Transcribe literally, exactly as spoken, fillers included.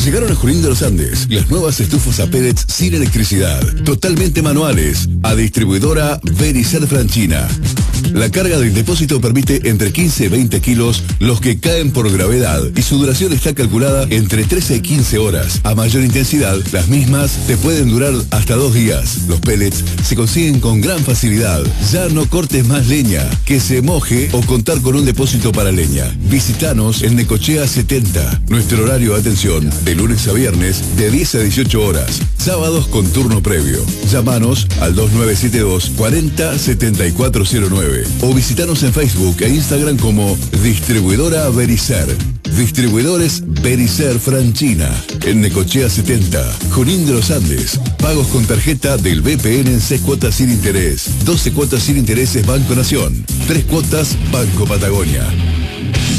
Llegaron a Junín de los Andes las nuevas estufas a pellets sin electricidad, totalmente manuales, a distribuidora Vericer Franchina. La carga del depósito permite entre quince y veinte kilos los que caen por gravedad y su duración está calculada entre trece y quince horas. A mayor intensidad, las mismas te pueden durar hasta dos días. Los pellets se consiguen con gran facilidad. Ya no cortes más leña, que se moje o contar con un depósito para leña. Visítanos en Necochea setenta. Nuestro horario de atención de lunes a viernes de diez a dieciocho horas. Sábados con turno previo. Llámanos al dos nueve siete dos, cuarenta, setenta y cuatro cero nueve o visítanos en Facebook e Instagram como Distribuidora Vericer. Distribuidores Vericer Franchina en Necochea setenta, Junín de los Andes. Pagos con tarjeta del B P N en seis cuotas sin interés, doce cuotas sin intereses Banco Nación, tres cuotas Banco Patagonia.